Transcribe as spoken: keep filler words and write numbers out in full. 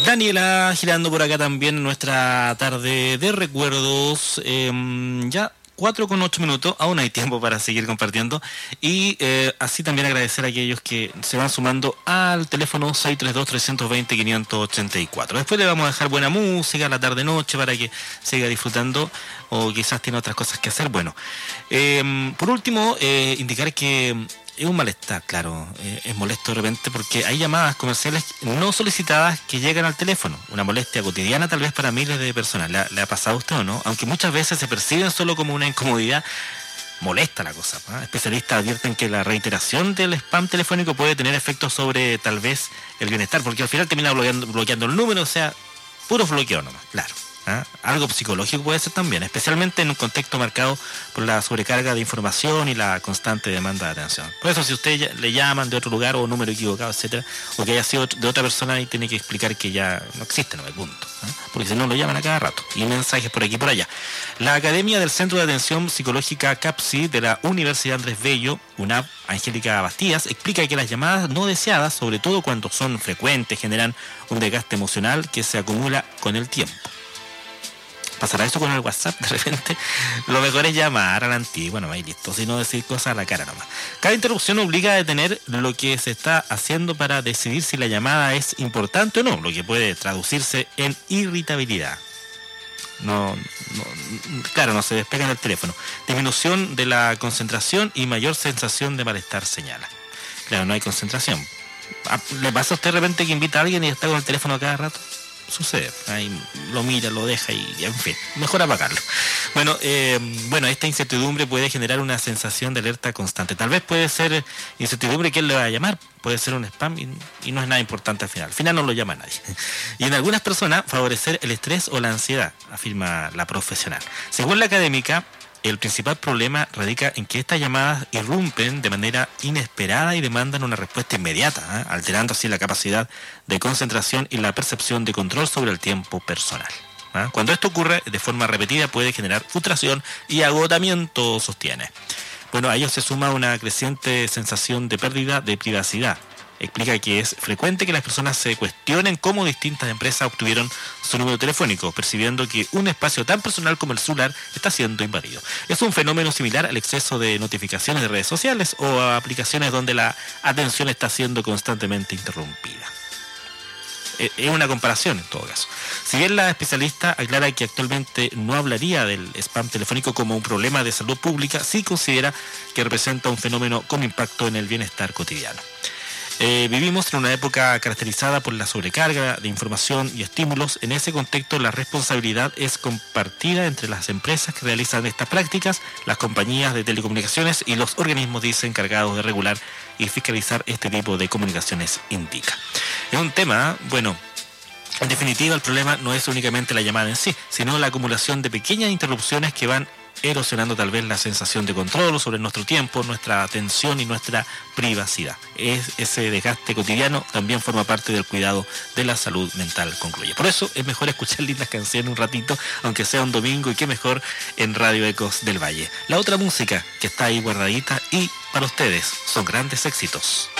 Daniela girando por acá también en nuestra tarde de recuerdos. Eh, ya cuatro con ocho minutos, aún hay tiempo para seguir compartiendo. Y eh, así también agradecer a aquellos que se van sumando al teléfono seis tres dos, tres dos cero, cinco ocho cuatro. Después le vamos a dejar buena música la tarde-noche para que siga disfrutando, o quizás tiene otras cosas que hacer. Bueno, eh, por último, eh, indicar que es un malestar, claro, eh, es molesto de repente porque hay llamadas comerciales no solicitadas que llegan al teléfono. Una molestia cotidiana tal vez para miles de personas. ¿Le ha, le ha pasado a usted o no? Aunque muchas veces se perciben solo como una incomodidad, molesta la cosa, ¿eh? Especialistas advierten que la reiteración del spam telefónico puede tener efectos sobre tal vez el bienestar, porque al final termina bloqueando, bloqueando el número, o sea, puro bloqueo nomás, claro. ¿Ah? Algo psicológico puede ser también, especialmente en un contexto marcado por la sobrecarga de información y la constante demanda de atención. Por eso, si usted le llaman de otro lugar o número equivocado, etcétera, o que haya sido de otra persona, ahí tiene que explicar que ya no existe, no hay punto, ¿eh? Porque si no lo llaman a cada rato y mensajes por aquí y por allá. La Academia del Centro de Atención Psicológica CAPSI de la Universidad Andrés Bello, UNAP, Angélica Bastías, explica que las llamadas no deseadas, sobre todo cuando son frecuentes, generan un desgaste emocional que se acumula con el tiempo. ¿Pasará eso con el WhatsApp de repente? Lo mejor es llamar a la antigua, no hay listo, sino decir cosas a la cara nomás. Cada interrupción obliga a detener lo que se está haciendo para decidir si la llamada es importante o no, lo que puede traducirse en irritabilidad. No, no, claro, no se despega en el teléfono. Disminución de la concentración y mayor sensación de malestar, señala. Claro, no hay concentración. ¿Le pasa a usted de repente que invita a alguien y está con el teléfono a cada rato? Sucede, ahí lo mira, lo deja y en fin, mejor apagarlo. Bueno, eh, bueno, esta incertidumbre puede generar una sensación de alerta constante. Tal vez puede ser incertidumbre quién le va a llamar, puede ser un spam y, y no es nada importante al final. Al final no lo llama nadie. Y en algunas personas favorecer el estrés o la ansiedad, afirma la profesional. Según la académica, el principal problema radica en que estas llamadas irrumpen de manera inesperada y demandan una respuesta inmediata, ¿eh? alterando así la capacidad de concentración y la percepción de control sobre el tiempo personal. ¿eh? Cuando esto ocurre de forma repetida puede generar frustración y agotamiento, sostiene. Bueno, a ello se suma una creciente sensación de pérdida de privacidad. Explica que es frecuente que las personas se cuestionen cómo distintas empresas obtuvieron su número telefónico, percibiendo que un espacio tan personal como el celular está siendo invadido. Es un fenómeno similar al exceso de notificaciones de redes sociales o a aplicaciones donde la atención está siendo constantemente interrumpida. Es una comparación en todo caso. Si bien la especialista aclara que actualmente no hablaría del spam telefónico como un problema de salud pública, sí considera que representa un fenómeno con impacto en el bienestar cotidiano. Eh, vivimos en una época caracterizada por la sobrecarga de información y estímulos. En ese contexto, la responsabilidad es compartida entre las empresas que realizan estas prácticas, las compañías de telecomunicaciones y los organismos, dice, encargados de regular y fiscalizar este tipo de comunicaciones, indica. Es un tema, bueno, en definitiva el problema no es únicamente la llamada en sí, sino la acumulación de pequeñas interrupciones que van erosionando tal vez la sensación de control sobre nuestro tiempo, nuestra atención y nuestra privacidad. Es, ese desgaste cotidiano también forma parte del cuidado de la salud mental, concluye. Por eso es mejor escuchar lindas canciones un ratito, aunque sea un domingo, y qué mejor en Radio Ecos del Valle. La otra música que está ahí guardadita y para ustedes son grandes éxitos.